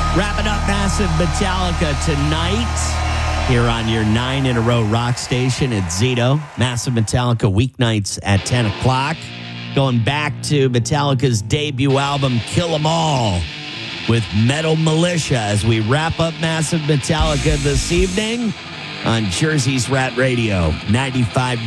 Wrapping up Massive Metallica tonight here on your 9-in-a-row rock station at Zito. Massive Metallica weeknights at 10 o'clock. Going back to Metallica's debut album, Kill 'Em All, with Metal Militia as we wrap up Massive Metallica this evening on Jersey's Rat Radio, 95